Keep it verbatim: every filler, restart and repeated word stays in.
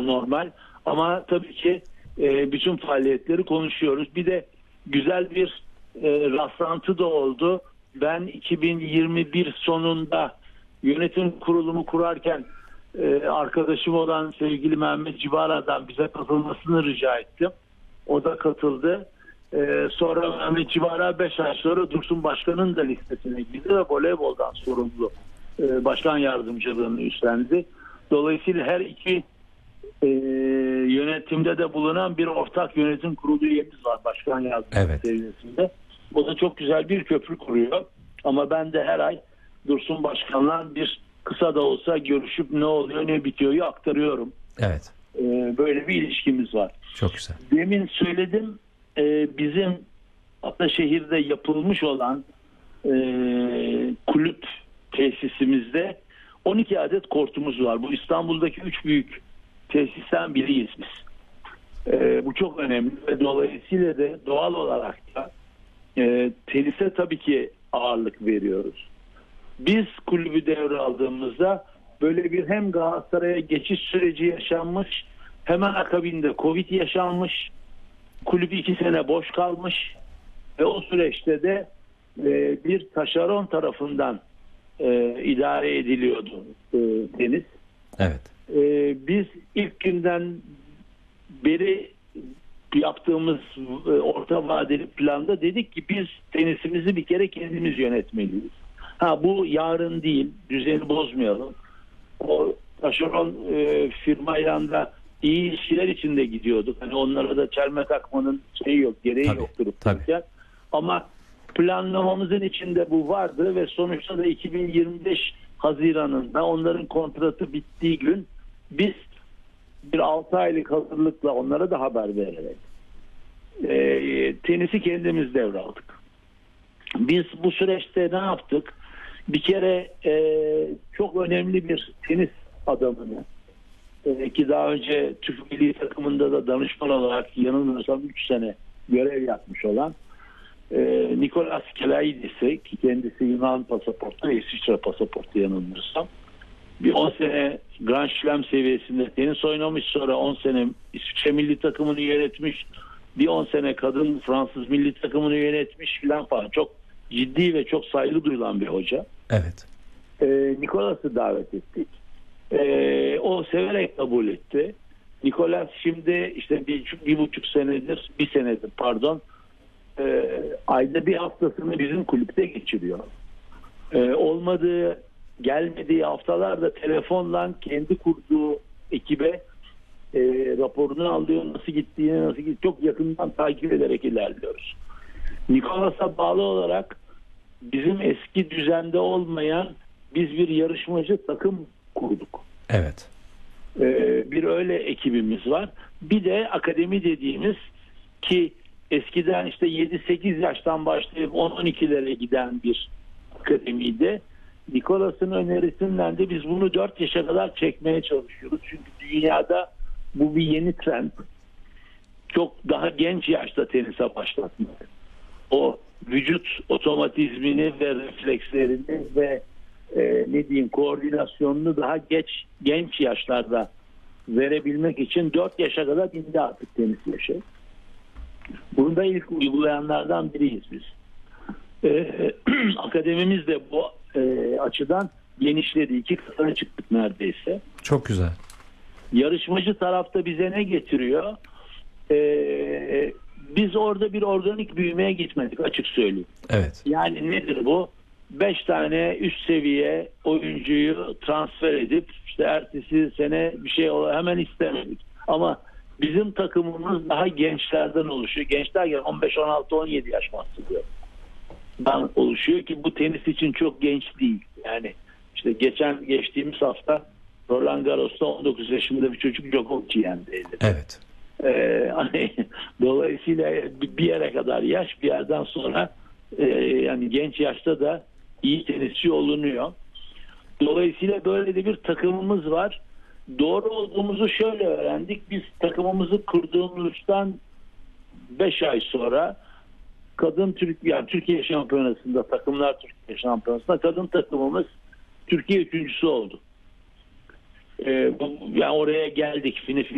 normal. Ama tabii ki e, bütün faaliyetleri konuşuyoruz. Bir de güzel bir e, rastlantı da oldu. Ben iki bin yirmi bir sonunda yönetim kurulumu kurarken e, arkadaşım olan sevgili Mehmet Civara'dan bize katılmasını rica ettim. O da katıldı. E, sonra Mehmet Civara beş ay sonra Dursun Başkan'ın da listesine girdi ve voleyboldan sorumlu e, başkan yardımcılığını üstlendi. Dolayısıyla her iki e, yönetimde de bulunan bir ortak yönetim kurulu üyemiz var başkan yardımcılığı Evet. seviyesinde. O da çok güzel bir köprü kuruyor. Ama ben de her ay Dursun Başkan'la bir kısa da olsa görüşüp ne oluyor ne bitiyor aktarıyorum. Evet. E, böyle bir ilişkimiz var. Çok güzel. Demin söyledim, e, bizim Ataşehir'de yapılmış olan e, kulüp tesisimizde on iki adet kortumuz var. Bu İstanbul'daki üç büyük tesisten biriyiz biz. E, bu çok önemli ve dolayısıyla da doğal olarak da e, tenise tabii ki ağırlık veriyoruz. Biz kulübü devraldığımızda böyle bir hem Galatasaray'a geçiş süreci yaşanmış, hemen akabinde Covid yaşanmış, kulüp iki sene boş kalmış ve o süreçte de e, bir taşeron tarafından e, idare ediliyordu e, tenis. Evet. E, biz ilk günden beri yaptığımız e, orta vadeli planda dedik ki biz tenisimizi bir kere kendimiz yönetmeliyiz. Ha bu yarın değil, düzeni bozmayalım. O taşeron e, firmayla da iyi ilişkiler içinde gidiyorduk. Hani onlara da çelme takmanın şeyi yok, gereği Tabii, yoktur. tabii. Ama planlamamızın içinde bu vardı ve sonuçta da iki bin yirmi beş Haziran'ında onların kontratı bittiği gün biz bir altı aylık hazırlıkla onlara da haber vererek e, tenisi kendimiz devraldık. Biz bu süreçte ne yaptık? Bir kere e, çok önemli bir tenis adamını e, ki daha önce Türk milli takımında da danışman olarak yanılmıyorsam üç sene görev yapmış olan e, Nikolas Kelaidis'i ki kendisi Yunan pasaportu, İsviçre pasaportu yanılmıyorsam bir on sene Grand Slam seviyesinde tenis oynamış, sonra on sene İsviçre milli takımını yönetmiş, bir on sene kadın Fransız milli takımını yönetmiş filan falan. Çok ciddi ve çok saygı duyulan bir hoca. Evet. Ee, Nikolas'ı davet ettik. Ee, o severek kabul etti. Nikolas şimdi işte bir, bir buçuk senedir, bir senedir pardon, e, ayda bir haftasını bizim kulüpte geçiriyor. E, olmadığı, gelmediği haftalarda telefonla kendi kurduğu ekibe e, raporunu alıyor, nasıl gittiğini, nasıl gittiğini çok yakından takip ederek ilerliyoruz. Nikolas'a bağlı olarak bizim eski düzende olmayan biz bir yarışmacı takım kurduk. Evet. Ee, bir öyle ekibimiz var. Bir de akademi dediğimiz ki eskiden işte yedi sekiz yaştan başlayıp on on ikilere giden bir akademiydi. Nikolas'ın önerisinden de biz bunu dört yaşa kadar çekmeye çalışıyoruz. Çünkü dünyada bu bir yeni trend. Çok daha genç yaşta tenise başlatmak. O vücut otomatizmini ve reflekslerini ve e, ne diyeyim koordinasyonunu daha geç genç yaşlarda verebilmek için dört yaşa kadar indi artık tenis yaşı. Bunu da ilk uygulayanlardan biriyiz biz. E, akademimiz de bu e, açıdan genişledi. İki katına çıktık neredeyse. Çok güzel. Yarışmacı tarafta bize ne getiriyor? Eee Biz orada bir organik büyümeye gitmedik açık söyleyeyim. Evet. Yani nedir bu? Beş tane üst seviye oyuncuyu transfer edip işte ertesi sene bir şey ola hemen istemedik. Ama bizim takımımız daha gençlerden oluşuyor. Gençler yani on beş, on altı, on yedi yaş bahsediyor. Dan oluşuyor ki bu tenis için çok genç değil. Yani işte geçen geçtiğimiz hafta Roland Garros'ta on dokuz yaşında bir çocuk Djokovic'i yendi. Evet. Ee, hani dolayısıyla bir yere kadar yaş, bir yerden sonra e, yani genç yaşta da iyi tenisçi olunuyor. Dolayısıyla böyle de bir takımımız var. Doğru olduğumuzu şöyle öğrendik. Biz takımımızı kurduğumuzdan beş ay sonra kadın Türk yani Türkiye Şampiyonası'nda takımlar Türkiye Şampiyonası'nda kadın takımımız Türkiye üçüncüsü oldu. Ee, yani oraya geldik.